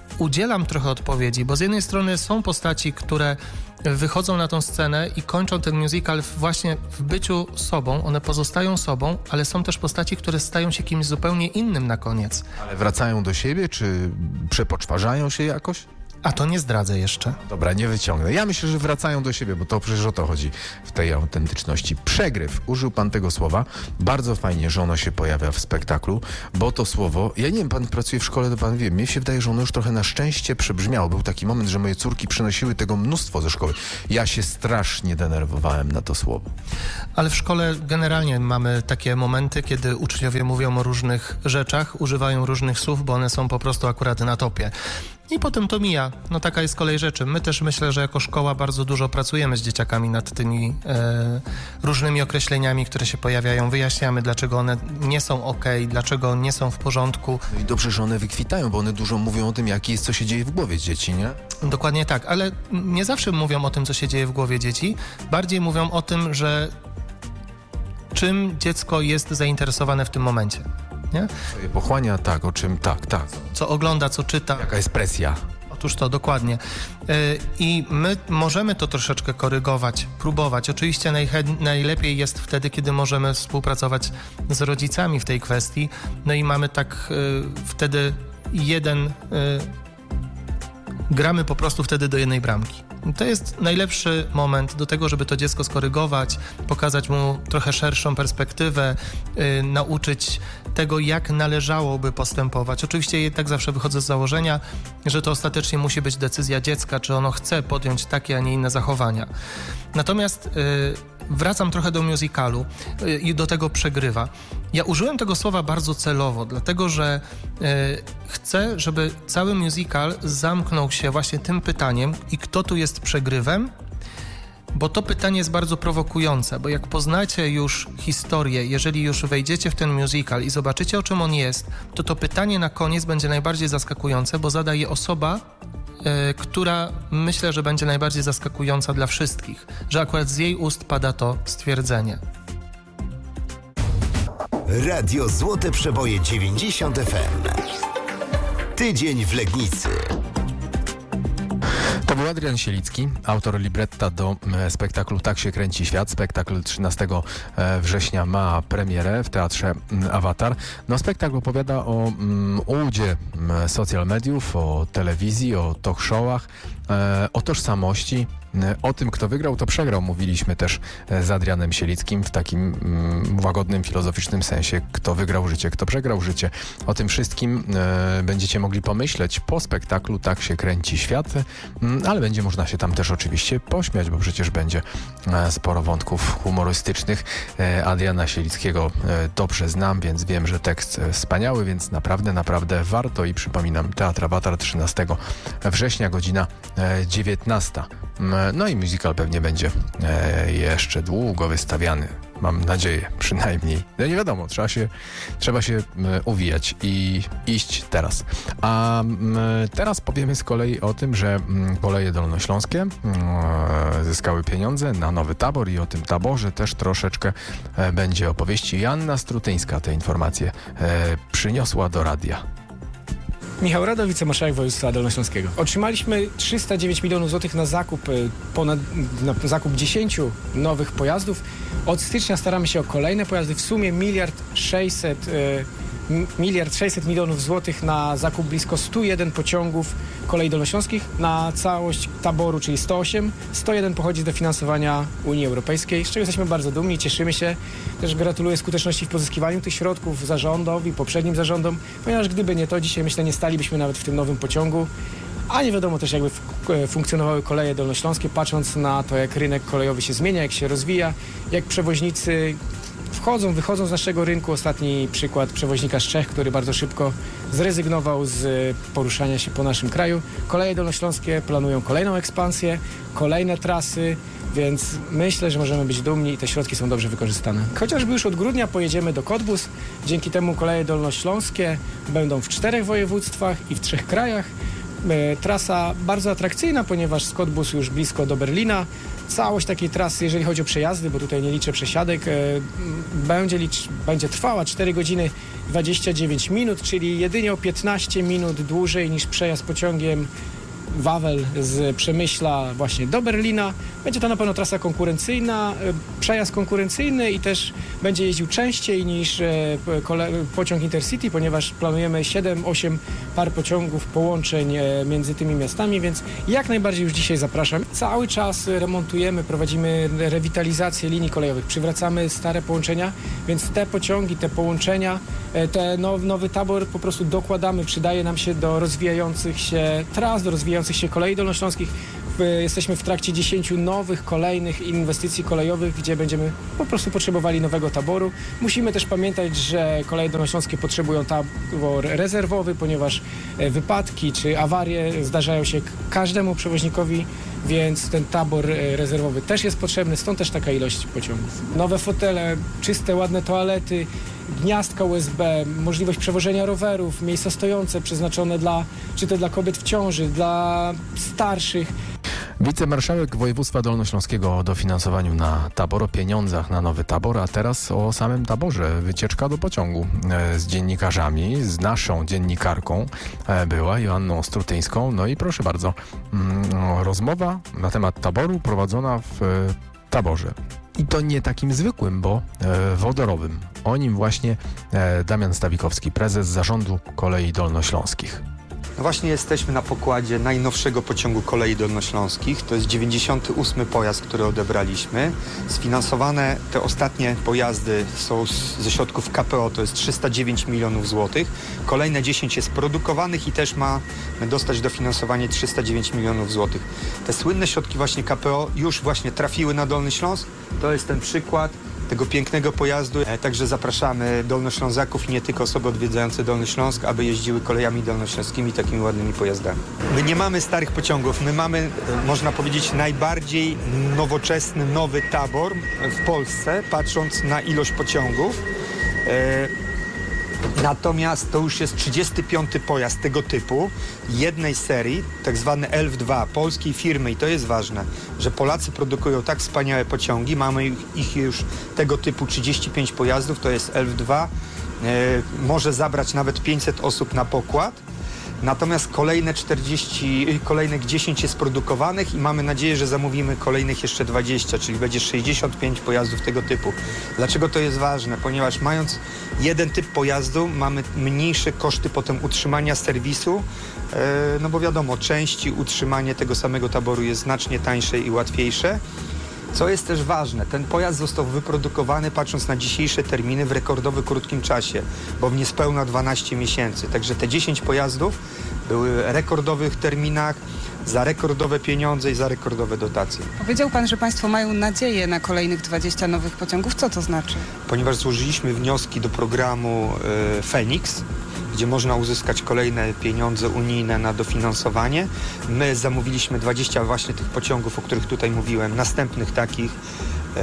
udzielam trochę odpowiedzi, bo z jednej strony są postaci, które wychodzą na tą scenę i kończą ten musical właśnie w byciu sobą, one pozostają sobą, ale są też postaci, które stają się kimś zupełnie innym na koniec. Ale wracają do siebie, czy przepoczwarzają się jakoś? A to nie zdradzę jeszcze. Dobra, nie wyciągnę. Ja myślę, że wracają do siebie, bo to przecież o to chodzi w tej autentyczności. Przegryw. Użył pan tego słowa. Bardzo fajnie, że ono się pojawia w spektaklu, bo to słowo, ja nie wiem, pan pracuje w szkole, to pan wie, mnie się wydaje, że ono już trochę na szczęście przebrzmiało. Był taki moment, że moje córki przynosiły tego mnóstwo ze szkoły. Ja się strasznie denerwowałem na to słowo. Ale w szkole generalnie mamy takie momenty, kiedy uczniowie mówią o różnych rzeczach, używają różnych słów, bo one są po prostu akurat na topie. I potem to mija. No taka jest kolej rzeczy. My też myślę, że jako szkoła bardzo dużo pracujemy z dzieciakami nad tymi e, różnymi określeniami, które się pojawiają. Wyjaśniamy, dlaczego one nie są okej, dlaczego nie są w porządku. No i dobrze, że one wykwitają, bo one dużo mówią o tym, jaki jest, co się dzieje w głowie dzieci, nie? Dokładnie tak, ale nie zawsze mówią o tym, co się dzieje w głowie dzieci. Bardziej mówią o tym, że czym dziecko jest zainteresowane w tym momencie. Nie? Co je pochłania, tak, o czym, tak, tak. Co ogląda, co czyta. Jaka jest presja. Otóż to, dokładnie. Yy, I my możemy to troszeczkę korygować, próbować. Oczywiście najchę- najlepiej jest wtedy, kiedy możemy współpracować z rodzicami w tej kwestii. No i mamy tak yy, wtedy jeden... Yy, gramy po prostu wtedy do jednej bramki. To jest najlepszy moment do tego, żeby to dziecko skorygować, pokazać mu trochę szerszą perspektywę, yy, nauczyć tego, jak należałoby postępować. Oczywiście ja tak zawsze wychodzę z założenia, że to ostatecznie musi być decyzja dziecka, czy ono chce podjąć takie, a nie inne zachowania. Natomiast yy, wracam trochę do musicalu yy, i do tego przegrywa. Ja użyłem tego słowa bardzo celowo, dlatego że yy, chcę, żeby cały musical zamknął się właśnie tym pytaniem i kto tu jest przegrywem, bo to pytanie jest bardzo prowokujące, bo jak poznacie już historię, jeżeli już wejdziecie w ten musical i zobaczycie, o czym on jest, to to pytanie na koniec będzie najbardziej zaskakujące, bo zada je osoba, yy, która myślę, że będzie najbardziej zaskakująca dla wszystkich, że akurat z jej ust pada to stwierdzenie. Radio Złote Przeboje dziewięćdziesiąt F M. Tydzień w Legnicy. To był Adrian Sielicki, autor libretta do e, spektaklu Tak się kręci świat. Spektakl trzynastego września ma premierę w Teatrze Awatar. No, spektakl opowiada o mm, ułudzie social mediów, o telewizji, o talk showach, e, o tożsamości. O tym, kto wygrał, to przegrał. Mówiliśmy też z Adrianem Sielickim w takim mm, łagodnym, filozoficznym sensie. Kto wygrał życie, kto przegrał życie. O tym wszystkim e, będziecie mogli pomyśleć po spektaklu Tak się kręci świat, mm, ale będzie można się tam też oczywiście pośmiać, bo przecież będzie e, sporo wątków humorystycznych. E, Adriana Sielickiego e, dobrze znam, więc wiem, że tekst e, wspaniały, więc naprawdę, naprawdę warto. I przypominam, Teatr Awatar trzynastego września, godzina e, dziewiętnasta. No i musical pewnie będzie e, jeszcze długo wystawiany. Mam nadzieję, przynajmniej. No nie wiadomo, trzeba się, trzeba się e, uwijać i iść teraz. A m, teraz powiemy z kolei o tym, że m, Koleje Dolnośląskie e, zyskały pieniądze na nowy tabor i o tym taborze też troszeczkę e, będzie opowieści. Joanna Strutyńska te informacje e, przyniosła do radia. Michał Rado, wicemarszałek województwa dolnośląskiego. Otrzymaliśmy trzysta dziewięć milionów złotych na zakup, ponad, na zakup dziesięciu nowych pojazdów. Od stycznia staramy się o kolejne pojazdy. W sumie miliard sześćset, miliard sześćset milionów złotych na zakup blisko stu jeden pociągów kolei dolnośląskich. Na całość taboru, czyli sto osiem. sto jeden pochodzi z dofinansowania Unii Europejskiej, z czego jesteśmy bardzo dumni, cieszymy się. Też gratuluję skuteczności w pozyskiwaniu tych środków zarządowi, poprzednim zarządom, ponieważ gdyby nie to, dzisiaj myślę, nie stalibyśmy nawet w tym nowym pociągu. A nie wiadomo też, jakby funkcjonowały koleje dolnośląskie, patrząc na to, jak rynek kolejowy się zmienia, jak się rozwija, jak przewoźnicy wchodzą, wychodzą z naszego rynku. Ostatni przykład przewoźnika z Czech, który bardzo szybko zrezygnował z poruszania się po naszym kraju. Koleje dolnośląskie planują kolejną ekspansję, kolejne trasy, więc myślę, że możemy być dumni i te środki są dobrze wykorzystane. Chociażby już od grudnia pojedziemy do Cottbus. Dzięki temu koleje dolnośląskie będą w czterech województwach i w trzech krajach. Trasa bardzo atrakcyjna, ponieważ z Cottbus już blisko do Berlina. całość takiej trasy, jeżeli chodzi o przejazdy, bo tutaj nie liczę przesiadek, e, będzie, licz, będzie trwała cztery godziny dwadzieścia dziewięć minut, czyli jedynie o piętnaście minut dłużej niż przejazd pociągiem Wawel z Przemyśla właśnie do Berlina. Będzie to na pewno trasa konkurencyjna, przejazd konkurencyjny i też będzie jeździł częściej niż pociąg Intercity, ponieważ planujemy siedem osiem par pociągów, połączeń między tymi miastami, więc jak najbardziej już dzisiaj zapraszam. Cały czas remontujemy, prowadzimy rewitalizację linii kolejowych, przywracamy stare połączenia, więc te pociągi, te połączenia, ten now, nowy tabor po prostu dokładamy, przydaje nam się do rozwijających się tras, do rozwijających się kolei dolnośląskich. Jesteśmy w trakcie dziesięciu nowych, kolejnych inwestycji kolejowych, gdzie będziemy po prostu potrzebowali nowego taboru. Musimy też pamiętać, że koleje dolnośląskie potrzebują tabor rezerwowy, ponieważ wypadki czy awarie zdarzają się każdemu przewoźnikowi, więc ten tabor rezerwowy też jest potrzebny, stąd też taka ilość pociągów. Nowe fotele, czyste, ładne toalety, gniazdka U S B, możliwość przewożenia rowerów, miejsca stojące przeznaczone dla, czy to dla kobiet w ciąży, dla starszych. Wicemarszałek województwa dolnośląskiego o dofinansowaniu na tabor, o pieniądzach na nowy tabor, a teraz o samym taborze. Wycieczka do pociągu z dziennikarzami, z naszą dziennikarką była, Joanną Strutyńską. No i proszę bardzo, rozmowa na temat taboru prowadzona w taborze. I to nie takim zwykłym, bo e, wodorowym. O nim właśnie e, Damian Stawikowski, prezes Zarządu Kolei Dolnośląskich. No właśnie jesteśmy na pokładzie najnowszego pociągu Kolei Dolnośląskich. To jest dziewięćdziesiąty ósmy pojazd, który odebraliśmy. Sfinansowane te ostatnie pojazdy są z, ze środków K P O, to jest trzysta dziewięć milionów złotych. Kolejne dziesięć jest produkowanych i też ma dostać dofinansowanie trzysta dziewięć milionów złotych. Te słynne środki właśnie K P O już właśnie trafiły na Dolny Śląsk. To jest ten przykład tego pięknego pojazdu. Także zapraszamy Dolnoślązaków i nie tylko osoby odwiedzające Dolny Śląsk, aby jeździły kolejami dolnośląskimi takimi ładnymi pojazdami. My nie mamy starych pociągów, my mamy, można powiedzieć, najbardziej nowoczesny, nowy tabor w Polsce, patrząc na ilość pociągów. Natomiast to już jest trzydziesty piąty pojazd tego typu, jednej serii, tak zwany Elf dwa, polskiej firmy, i to jest ważne, że Polacy produkują tak wspaniałe pociągi, mamy ich już tego typu trzydzieści pięć pojazdów, to jest Elf dwa, e, może zabrać nawet pięćset osób na pokład. Natomiast kolejne czterdzieści, kolejnych dziesięć jest produkowanych i mamy nadzieję, że zamówimy kolejnych jeszcze dwadzieścia, czyli będzie sześćdziesiąt pięć pojazdów tego typu. Dlaczego to jest ważne? Ponieważ mając jeden typ pojazdu, mamy mniejsze koszty potem utrzymania serwisu, no bo wiadomo, części, utrzymanie tego samego taboru jest znacznie tańsze i łatwiejsze. Co jest też ważne, ten pojazd został wyprodukowany, patrząc na dzisiejsze terminy, w rekordowo krótkim czasie, bo w niespełna dwanaście miesięcy. Także te dziesięć pojazdów były w rekordowych terminach, za rekordowe pieniądze i za rekordowe dotacje. Powiedział pan, że państwo mają nadzieję na kolejnych dwadzieścia nowych pociągów. Co to znaczy? Ponieważ złożyliśmy wnioski do programu y, Feniks, gdzie można uzyskać kolejne pieniądze unijne na dofinansowanie. My zamówiliśmy dwadzieścia właśnie tych pociągów, o których tutaj mówiłem, następnych takich e,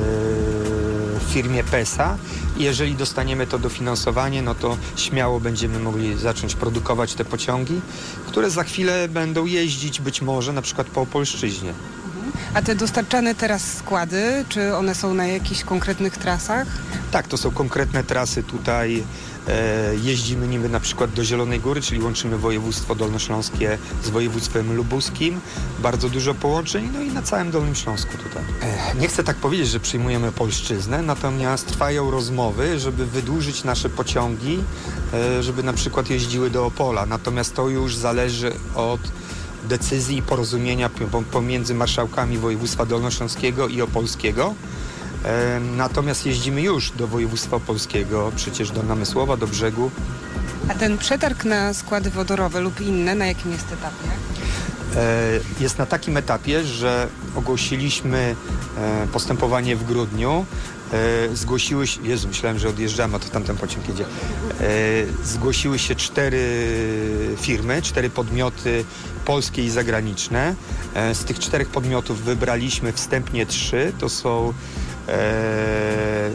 w firmie Pesa. I jeżeli dostaniemy to dofinansowanie, no to śmiało będziemy mogli zacząć produkować te pociągi, które za chwilę będą jeździć być może na przykład po Opolszczyźnie. A te dostarczane teraz składy, czy one są na jakichś konkretnych trasach? Tak, to są konkretne trasy tutaj. E, jeździmy niby na przykład do Zielonej Góry, czyli łączymy województwo dolnośląskie z województwem lubuskim. Bardzo dużo połączeń, no i na całym Dolnym Śląsku tutaj. E, nie chcę tak powiedzieć, że przyjmujemy Opolszczyznę, natomiast trwają rozmowy, żeby wydłużyć nasze pociągi, e, żeby na przykład jeździły do Opola. Natomiast to już zależy od decyzji i porozumienia pomiędzy marszałkami województwa dolnośląskiego i opolskiego. E, natomiast jeździmy już do województwa opolskiego, przecież do Namysłowa, do Brzegu. A ten przetarg na składy wodorowe lub inne, na jakim jest etapie? E, jest na takim etapie, że ogłosiliśmy e, postępowanie w grudniu. E, zgłosiły się, Jezu, myślałem, że odjeżdżamy, a to tamten pociąg jedzie. E, zgłosiły się cztery firmy, cztery podmioty polskie i zagraniczne. E, z tych czterech podmiotów wybraliśmy wstępnie trzy. To są e,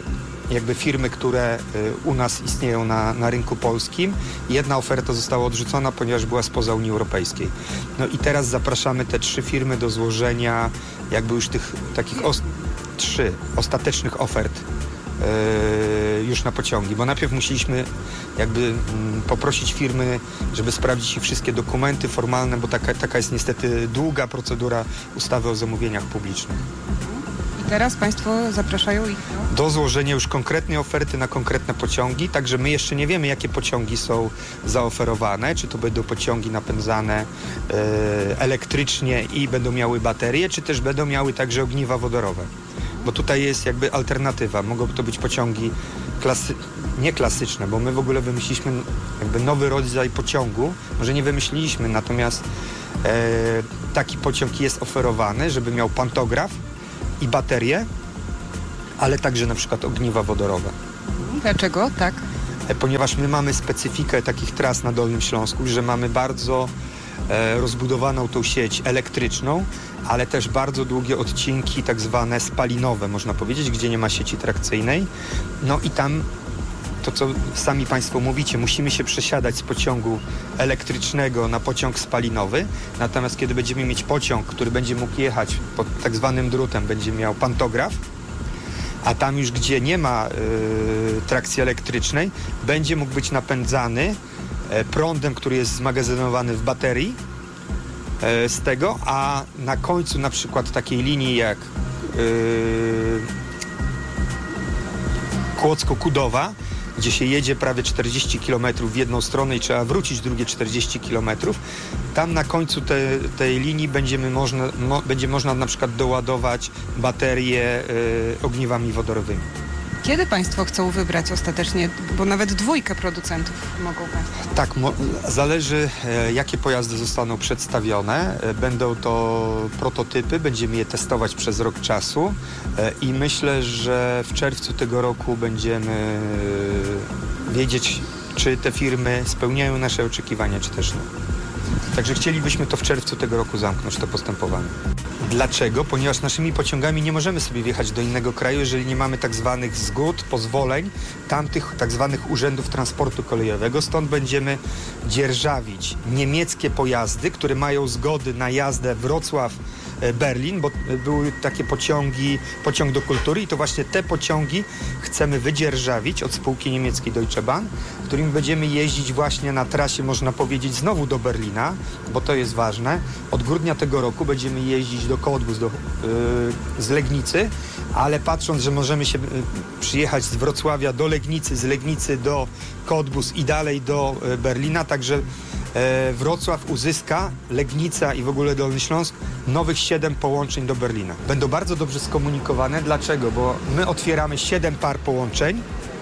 jakby firmy, które u nas istnieją na, na rynku polskim. Jedna oferta została odrzucona, ponieważ była spoza Unii Europejskiej. No i teraz zapraszamy te trzy firmy do złożenia jakby już tych takich os- trzy ostatecznych ofert yy, już na pociągi, bo najpierw musieliśmy jakby mm, poprosić firmy, żeby sprawdzić ich wszystkie dokumenty formalne, bo taka, taka jest niestety długa procedura ustawy o zamówieniach publicznych. Teraz Państwo zapraszają ich do... do złożenia już konkretnej oferty na konkretne pociągi, także my jeszcze nie wiemy, jakie pociągi są zaoferowane, czy to będą pociągi napędzane e, elektrycznie i będą miały baterie, czy też będą miały także ogniwa wodorowe. Bo tutaj jest jakby alternatywa. Mogą to być pociągi klasy... nie klasyczne, bo my w ogóle wymyśliliśmy jakby nowy rodzaj pociągu. Może nie wymyśliliśmy, natomiast e, taki pociąg jest oferowany, żeby miał pantograf i baterie, ale także na przykład ogniwa wodorowe. Dlaczego tak? Ponieważ my mamy specyfikę takich tras na Dolnym Śląsku, że mamy bardzo e, rozbudowaną tą sieć elektryczną, ale też bardzo długie odcinki tak zwane spalinowe, można powiedzieć, gdzie nie ma sieci trakcyjnej. No i tam to, co sami Państwo mówicie, musimy się przesiadać z pociągu elektrycznego na pociąg spalinowy, natomiast kiedy będziemy mieć pociąg, który będzie mógł jechać pod tak zwanym drutem, będzie miał pantograf, a tam już gdzie nie ma y, trakcji elektrycznej, będzie mógł być napędzany y, prądem, który jest zmagazynowany w baterii y, z tego, a na końcu na przykład takiej linii jak y, Kłodzko-Kudowa, gdzie się jedzie prawie czterdzieści kilometrów w jedną stronę i trzeba wrócić drugie czterdzieści kilometrów. Tam na końcu te, tej linii będziemy można, mo, będzie można na przykład doładować baterie y, ogniwami wodorowymi. Kiedy Państwo chcą wybrać ostatecznie, bo nawet dwójkę producentów mogą Państwo? Tak, mo- zależy e, jakie pojazdy zostaną przedstawione. E, będą to prototypy, będziemy je testować przez rok czasu e, i myślę, że w czerwcu tego roku będziemy e, wiedzieć, czy te firmy spełniają nasze oczekiwania, czy też nie. Także chcielibyśmy to w czerwcu tego roku zamknąć, to postępowanie. Dlaczego? Ponieważ naszymi pociągami nie możemy sobie wjechać do innego kraju, jeżeli nie mamy tak zwanych zgód, pozwoleń, tamtych tak zwanych urzędów transportu kolejowego. Stąd będziemy dzierżawić niemieckie pojazdy, które mają zgody na jazdę Wrocław-Berlin, bo były takie pociągi, pociąg do kultury i to właśnie te pociągi chcemy wydzierżawić od spółki niemieckiej Deutsche Bahn, którymi będziemy jeździć właśnie na trasie, można powiedzieć, znowu do Berlina, bo to jest ważne. Od grudnia tego roku będziemy jeździć do Cottbus, do, yy, z Legnicy, ale patrząc, że możemy się yy, przyjechać z Wrocławia do Legnicy, z Legnicy do Cottbus i dalej do yy, Berlina, także yy, Wrocław uzyska, Legnica i w ogóle Dolny Śląsk, nowych siedem połączeń do Berlina. Będą bardzo dobrze skomunikowane. Dlaczego? Bo my otwieramy siedem par połączeń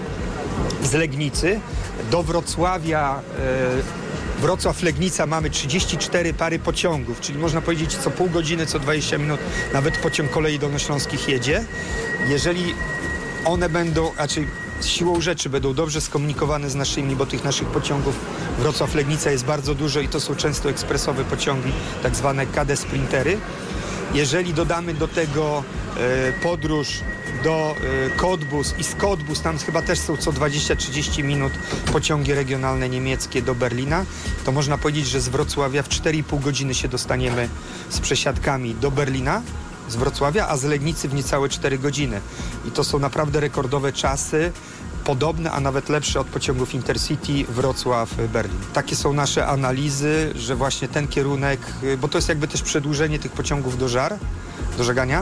z Legnicy do Wrocławia, yy, Wrocław-Legnica mamy trzydzieści cztery pary pociągów, czyli można powiedzieć co pół godziny, co dwadzieścia minut nawet pociąg kolei dolnośląskich jedzie. Jeżeli one będą, raczej siłą rzeczy będą dobrze skomunikowane z naszymi, bo tych naszych pociągów Wrocław-Legnica jest bardzo dużo i to są często ekspresowe pociągi, tak zwane K D Sprintery. Jeżeli dodamy do tego e, podróż do e, Cottbus i z Cottbus, tam chyba też są co dwadzieścia trzydzieści minut pociągi regionalne niemieckie do Berlina, to można powiedzieć, że z Wrocławia w cztery i pół godziny się dostaniemy z przesiadkami do Berlina z Wrocławia, a z Legnicy w niecałe cztery godziny. I to są naprawdę rekordowe czasy, podobne, a nawet lepsze od pociągów Intercity Wrocław-Berlin. Takie są nasze analizy, że właśnie ten kierunek, bo to jest jakby też przedłużenie tych pociągów do żar, do żegania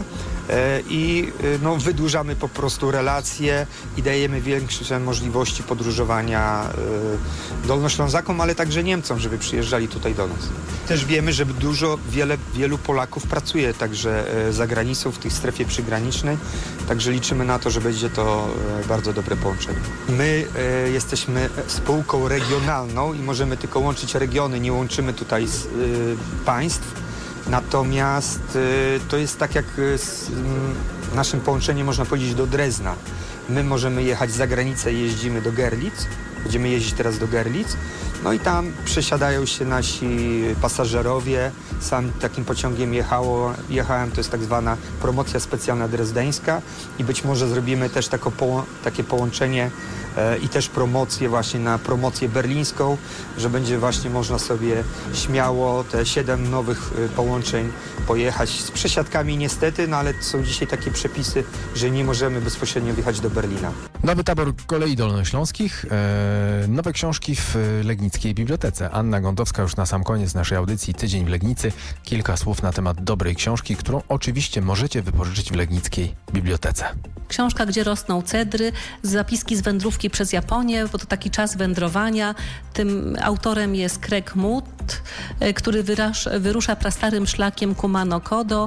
i no, wydłużamy po prostu relacje i dajemy większe możliwości podróżowania Dolnoślązakom, ale także Niemcom, żeby przyjeżdżali tutaj do nas. Też wiemy, że dużo, wiele, wielu Polaków pracuje także za granicą w tej strefie przygranicznej, także liczymy na to, że będzie to bardzo dobre połączenie. My e, jesteśmy spółką regionalną i możemy tylko łączyć regiony, nie łączymy tutaj z, e, państw. Natomiast y, to jest tak jak z y, naszym połączeniem, można powiedzieć, do Drezna. My możemy jechać za granicę, jeździmy do Görlitz, Będziemy jeździć teraz do Görlitz. No i tam przesiadają się nasi pasażerowie. Sam takim pociągiem jechało, jechałem, to jest tak zwana promocja specjalna drezdeńska i być może zrobimy też tako poło takie połączenie e, i też promocję właśnie na promocję berlińską, że będzie właśnie można sobie śmiało te siedem nowych e, połączeń pojechać z przesiadkami niestety, no ale są dzisiaj takie przepisy, że nie możemy bezpośrednio wjechać do Berlina. Nowy tabor Kolei Dolnośląskich, e, nowe książki w Legnickiej Bibliotece. Anna Gądowska już na sam koniec naszej audycji Tydzień w Legnicy. Kilka słów na temat dobrej książki, którą oczywiście możecie wypożyczyć w Legnickiej Bibliotece. Książka, gdzie rosną cedry, zapiski z wędrówki przez Japonię, bo to taki czas wędrowania. Tym autorem jest Craig Mood, który wyrasz, wyrusza prastarym szlakiem Kumano Kodo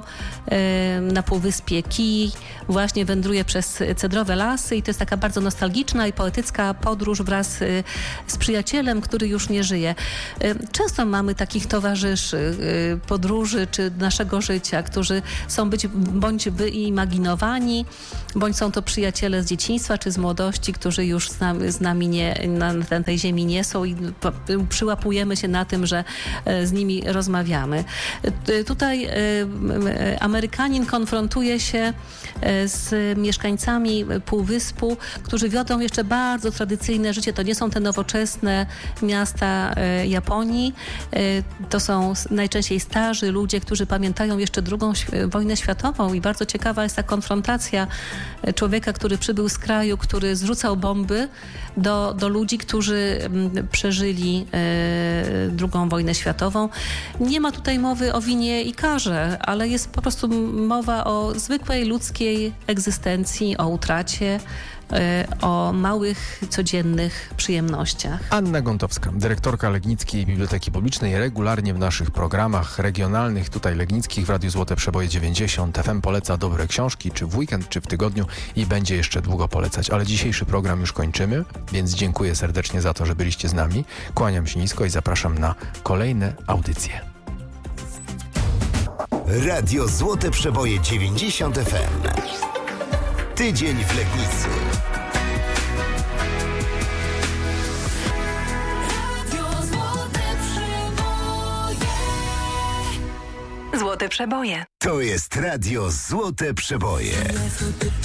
na półwyspie Kii. Właśnie wędruje przez cedrowe lasy i to jest taka bardzo nostalgiczna i poetycka podróż wraz z przyjacielem, który już nie żyje. Często mamy takich towarzyszy podróży czy naszego życia, którzy są być bądź wyimaginowani, bądź są to przyjaciele z dzieciństwa czy z młodości, którzy już z nami, z nami nie, na, na tej ziemi nie są i przyłapujemy się na tym, że z nimi rozmawiamy. Tutaj Amerykanin konfrontuje się z mieszkańcami Półwyspu, którzy wiodą jeszcze bardzo tradycyjne życie. To nie są te nowoczesne miasta Japonii. To są najczęściej starzy ludzie, którzy pamiętają jeszcze drugą wojnę światową i bardzo ciekawa jest ta konfrontacja człowieka, który przybył z kraju, który zrzucał bomby do, do ludzi, którzy przeżyli drugą wojnę światową. Nie ma tutaj mowy o winie i karze, ale jest po prostu mowa o zwykłej ludzkiej egzystencji, o utracie, o małych, codziennych przyjemnościach. Anna Gądowska, dyrektorka Legnickiej Biblioteki Publicznej, regularnie w naszych programach regionalnych, tutaj legnickich w Radiu Złote Przeboje dziewięćdziesiąt F M poleca dobre książki, czy w weekend, czy w tygodniu i będzie jeszcze długo polecać. Ale dzisiejszy program już kończymy, więc dziękuję serdecznie za to, że byliście z nami. Kłaniam się nisko i zapraszam na kolejne audycje. Radio Złote Przeboje dziewięćdziesiąt F M. Tydzień w Legnicy. Złote Przeboje. To jest Radio Złote Przeboje.